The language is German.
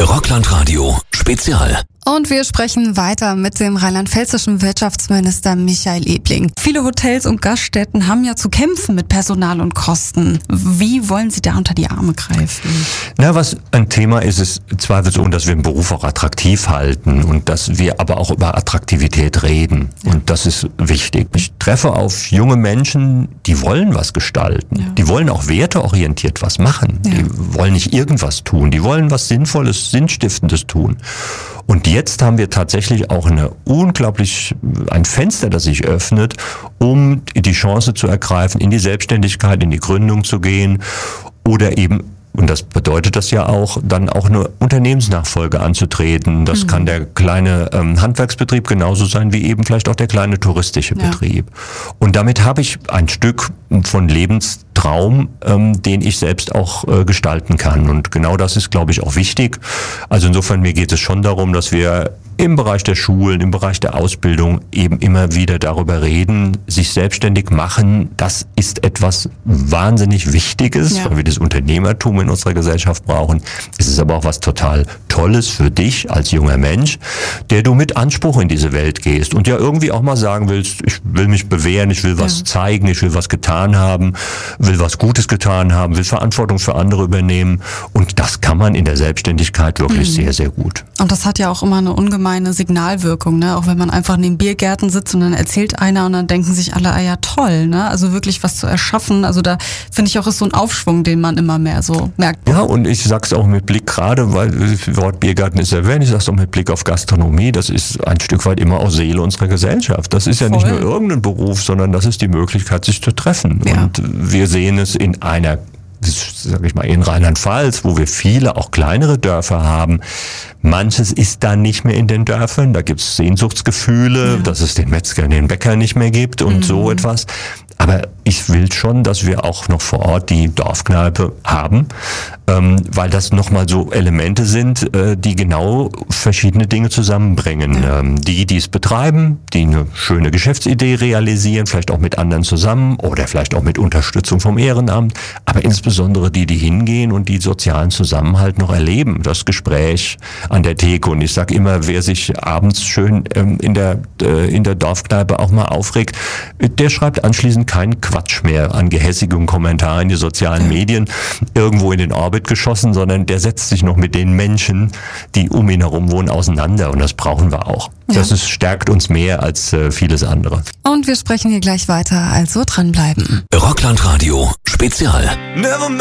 Rockland-Radio Spezial. Und wir sprechen weiter mit dem rheinland-pfälzischen Wirtschaftsminister Michael Ebling. Viele Hotels und Gaststätten haben ja zu kämpfen mit Personal und Kosten. Wie wollen Sie da unter die Arme greifen? Was ein Thema ist, ist zweifelsohne, dass wir den Beruf auch attraktiv halten und dass wir aber auch über Attraktivität reden. Ja. Und das ist wichtig. Ich treffe auf junge Menschen, die wollen was gestalten. Ja. Die wollen auch werteorientiert was machen. Ja. Die wollen nicht irgendwas tun. Die wollen was Sinnvolles, Sinnstiftendes tun. Und jetzt haben wir tatsächlich auch ein Fenster, das sich öffnet, um die Chance zu ergreifen, in die Selbstständigkeit, in die Gründung zu gehen oder eben, und das bedeutet das ja auch, dann auch eine Unternehmensnachfolge anzutreten. Das kann der kleine Handwerksbetrieb genauso sein wie eben vielleicht auch der kleine touristische Betrieb. Und damit habe ich ein Stück von Lebenstraum, den ich selbst auch gestalten kann. Und genau das ist, glaube ich, auch wichtig. Also insofern, mir geht es schon darum, dass wir im Bereich der Schulen, im Bereich der Ausbildung eben immer wieder darüber reden, sich selbstständig machen. Das ist etwas wahnsinnig Wichtiges, weil wir das Unternehmertum in unserer Gesellschaft brauchen. Es ist aber auch was total Tolles für dich als junger Mensch, der du mit Anspruch in diese Welt gehst und ja irgendwie auch mal sagen willst, ich will mich bewähren, ich will was zeigen, ich will was getan haben, will was Gutes getan haben, will Verantwortung für andere übernehmen. Und das kann man in der Selbstständigkeit wirklich sehr, sehr gut. Und das hat ja auch immer eine ungemeine Signalwirkung, ne? Auch wenn man einfach neben Biergärten sitzt und dann erzählt einer und dann denken sich alle, ja toll, ne? Also wirklich was zu erschaffen, also da finde ich auch, ist so ein Aufschwung, den man immer mehr so merkt. Ja, und ich sag's auch mit Blick gerade, weil das Wort Biergarten ist erwähnt, ich sag's auch mit Blick auf Gastronomie, das ist ein Stück weit immer auch Seele unserer Gesellschaft. Das ist ja nicht nur irgendein Beruf, sondern das ist die Möglichkeit, sich zu treffen. Ja. Und wir sehen es in in Rheinland-Pfalz, wo wir viele auch kleinere Dörfer haben. Manches ist da nicht mehr in den Dörfern. Da gibt es Sehnsuchtsgefühle, dass es den Metzger, den Bäcker nicht mehr gibt und so etwas. Aber ich will schon, dass wir auch noch vor Ort die Dorfkneipe haben, weil das nochmal so Elemente sind, die genau verschiedene Dinge zusammenbringen. Ja. Die es betreiben, die eine schöne Geschäftsidee realisieren, vielleicht auch mit anderen zusammen oder vielleicht auch mit Unterstützung vom Ehrenamt, aber insbesondere die hingehen und die sozialen Zusammenhalt noch erleben. Das Gespräch an der Theke. Und ich sage immer, wer sich abends schön in der Dorfkneipe auch mal aufregt, der schreibt anschließend keinen Quatsch mehr an gehässigen Kommentaren in die sozialen Medien irgendwo in den Orbit geschossen, sondern der setzt sich noch mit den Menschen, die um ihn herum wohnen, auseinander. Und das brauchen wir auch. Ja. Das stärkt uns mehr als vieles andere. Und wir sprechen hier gleich weiter, also dranbleiben. Rockland-Radio Spezial.